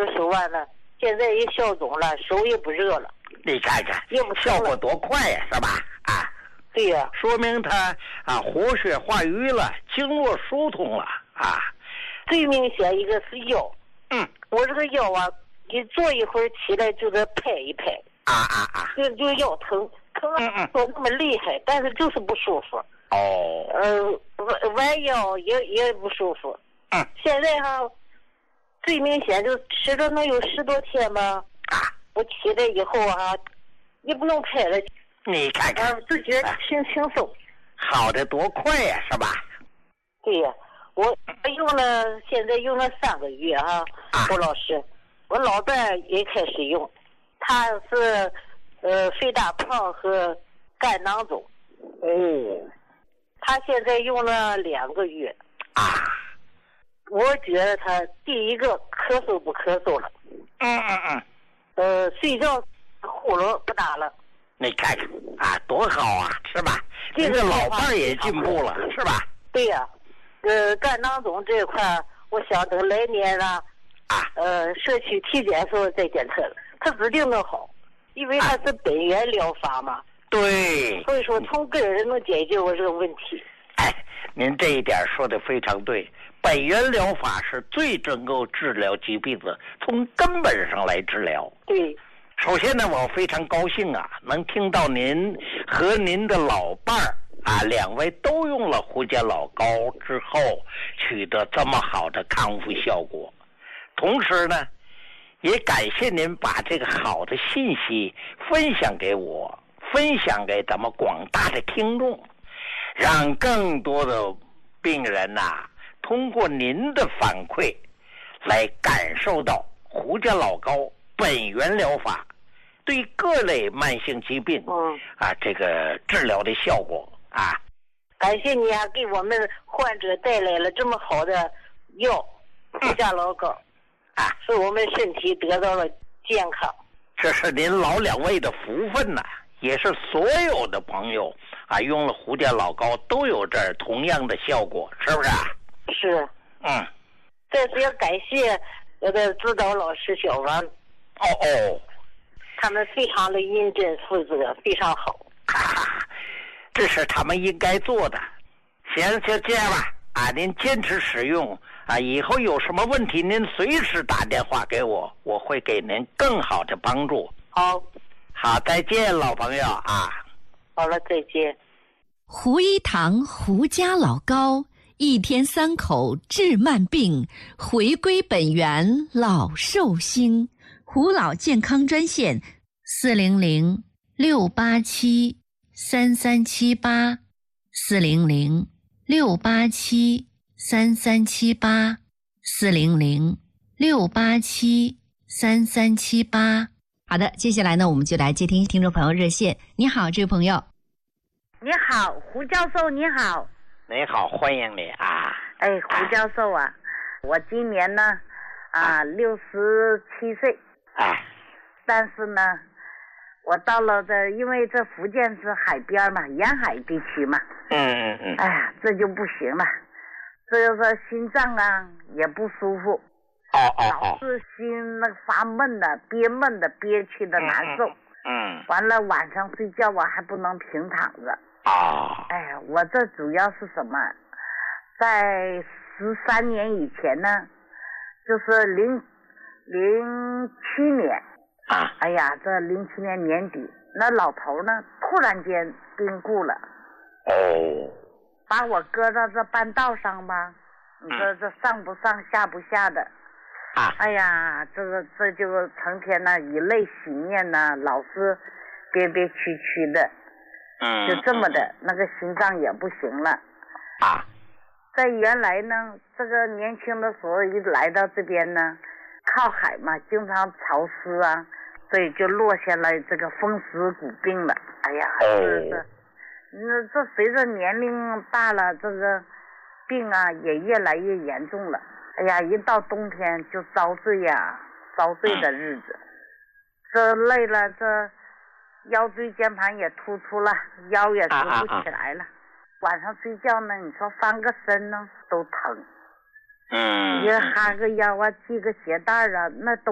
手腕了，现在也消肿了，手也不热了。 你看看， 也不效果多快呀，是吧？啊， 对呀， 说明他活血化瘀了，经络疏通了啊。 最明显一个是腰，我这个腰啊，一坐一会儿起来就得拍一拍，就腰疼说那么厉害，但是就是不舒服。弯腰也不舒服。现在最明显就吃了能有10多天吧。我起来以后也不用拍了。 你看看， 就觉得轻松， 好的多快呀，是吧？ 对呀，我现在用了3个月郭老师，我老伴也开始用，他是肺大胖和肝囊肿。他现在用了2个月。我觉得他第一个咳嗽不咳嗽了。睡觉呼噜不打了。 你看看多好啊，是吧？这个老伴儿也进步了，是吧？ 对呀，肝囊肿这一块，我想等来年社区体检时候再检测了，他指定能好，因为他是本源疗法嘛。 对。 所以说从根儿能解决我这个问题。 您这一点说的非常对，本源疗法是最能够治疗疾病的，从根本上来治疗。 对。 首先呢，我非常高兴能听到您和您的老伴儿2位都用了胡家老膏之后取得这么好的康复效果。同时呢，也感谢您把这个好的信息分享给我，分享给咱们广大的听众，让更多的病人通过您的反馈来感受到胡家老膏本源疗法对各类慢性疾病这个治疗的效果感谢你给我们患者带来了这么好的药胡家老膏使我们身体得到了健康。 这是您老2位的福分也是所有的朋友用了胡家老膏都有这同样的效果，是不是？ 是。再次要感谢我的指导老师小王。他们非常的认真负责，非常好。 这是他们应该做的。行，就这样吧。您坚持使用以后有什么问题您随时打电话给我，我会给您更好的帮助。 好， 再见，老朋友好了，再见。 胡一堂胡家老膏，1天3口治慢病，回归本源老寿星。胡老健康专线400-687-3378 400-687-3378 400-687-3378。好的，接下来呢，我们就来接听听众朋友热线。你好，这位朋友。 你好，胡教授，你好。 你好，欢迎你胡教授我今年呢67岁。但是呢，我到了因为这福建是海边嘛，沿海地区嘛。这就不行了，这个心脏也不舒服。老是心发闷的，憋屈的难受。完了晚上睡觉还不能平躺着。我这主要是什么？在13年以前呢，就是07年。这07年年底，那老头呢突然间病故了。把我搁到这半道上吧，你说这上不上下不下的。这就成天以泪洗面老是憋屈屈的。就这么的，那个心脏也不行了。在原来呢，这个年轻的时候一来到这边呢，靠海嘛，经常潮湿所以就落下了这个风湿骨病了。这随着年龄大了，这个病也越来越严重了。一到冬天就遭罪的日子。这累了，这腰椎间盘也突出了，腰也直不起来了。晚上睡觉呢，你说翻个身呢都疼。你哈个腰系个鞋带那都